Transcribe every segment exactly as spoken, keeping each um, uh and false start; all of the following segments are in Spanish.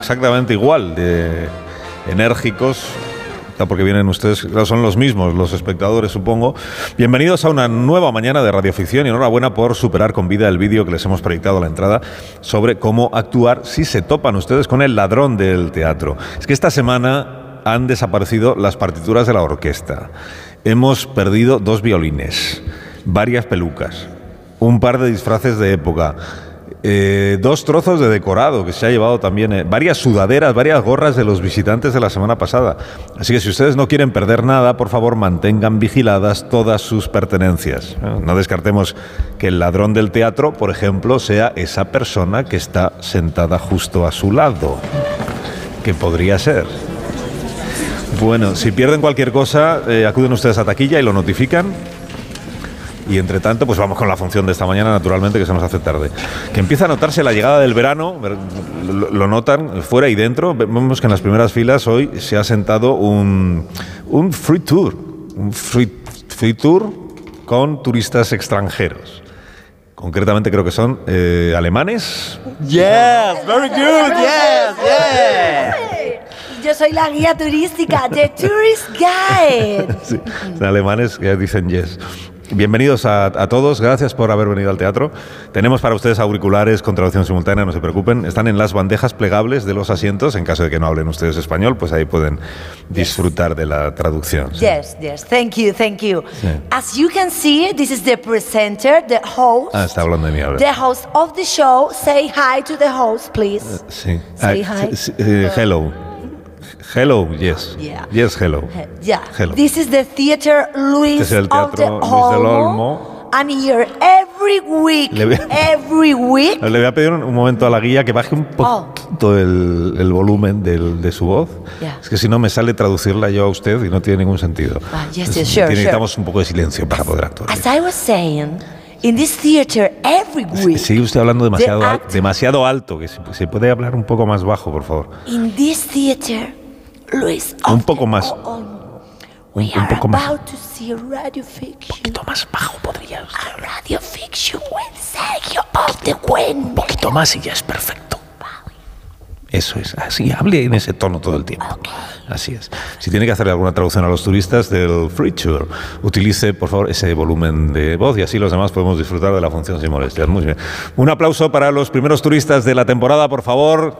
exactamente igual de enérgicos, porque vienen ustedes, son los mismos, los espectadores, supongo. Bienvenidos a una nueva mañana de radioficción y enhorabuena por superar con vida el vídeo que les hemos proyectado a la entrada sobre cómo actuar si se topan ustedes con el ladrón del teatro. Es que esta semana han desaparecido las partituras de la orquesta. Hemos perdido dos violines, varias pelucas, un par de disfraces de época, Eh, dos trozos de decorado que se ha llevado también, eh, varias sudaderas, varias gorras de los visitantes de la semana pasada. Así que si ustedes no quieren perder nada, por favor mantengan vigiladas todas sus pertenencias. Eh, no descartemos que el ladrón del teatro, por ejemplo, sea esa persona que está sentada justo a su lado, que podría ser. Bueno, si pierden cualquier cosa, eh, acuden ustedes a taquilla y lo notifican. Y entre tanto, pues vamos con la función de esta mañana, naturalmente, que se nos hace tarde. Que empieza a notarse la llegada del verano, lo, lo notan fuera y dentro. Vemos que en las primeras filas hoy se ha sentado un, un free tour, un free, free tour con turistas extranjeros. Concretamente creo que son eh, alemanes. Yes, very good, yes, yes. Yo soy la guía turística, The Tourist Guide. Sí, son alemanes que dicen yes. Bienvenidos a, a todos, gracias por haber venido al teatro. Tenemos para ustedes auriculares con traducción simultánea, no se preocupen. Están en las bandejas plegables de los asientos, en caso de que no hablen ustedes español, pues ahí pueden disfrutar yes. de la traducción. ¿Sí? Yes, yes, thank you, thank you. Sí. As you can see, this is the presenter, the host. Ah, está hablando de mí ahora. The host of the show. Say hi to the host, please. Uh, sí. Say ah, hi. Sí, uh, hello. Hello, yes. Yeah. Yes, hello. Yeah. Hello. This is the theater Luis este es el teatro of the Luis del Olmo. Olmo. And here, every week, le voy a, every week. Le voy a pedir un, un momento a la guía que baje un poquito oh. el, el volumen del, de su voz. Yeah. Es que si no me sale traducirla yo a usted y no tiene ningún sentido. Ah, yes, yes, sure, necesitamos sure. un poco de silencio para poder actuar. As I was saying, in this theater, every week. Sigue usted hablando demasiado, al, demasiado alto, que se, se puede hablar un poco más bajo, por favor. In this theater, Luis, un poco más. We un, un poco are más. about to see a radio fiction. Un poquito más bajo podría usted. A radio fiction with Sergio of the Wind. Un poquito más y ya es perfecto. Eso es, así, hable en ese tono todo el tiempo. Okay. Así es. Si tiene que hacerle alguna traducción a los turistas del Free Tour, utilice, por favor, ese volumen de voz y así los demás podemos disfrutar de la función sin molestias. Muy bien. Un aplauso para los primeros turistas de la temporada, por favor.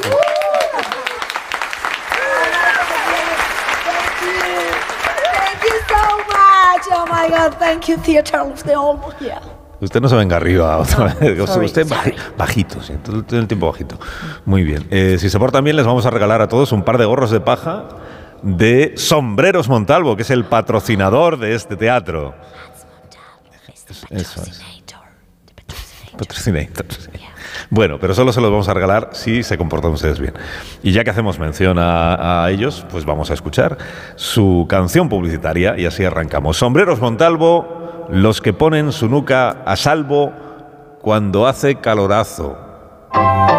Oh my God, thank you, Theater of the Olmo. Yeah. Usted no se venga arriba otra vez. No, sorry, usted sorry. bajito, sí, todo el tiempo bajito. Muy bien. Eh, si se portan bien, les vamos a regalar a todos un par de gorros de paja de Sombreros Montalvo, que es el patrocinador de este teatro. Eso es. Patrocinator. Sí. Yeah. Bueno, pero solo se los vamos a regalar si se comportan ustedes bien. Y ya que hacemos mención a, a ellos, pues vamos a escuchar su canción publicitaria y así arrancamos. Sombreros Montalvo, los que ponen su nuca a salvo cuando hace calorazo.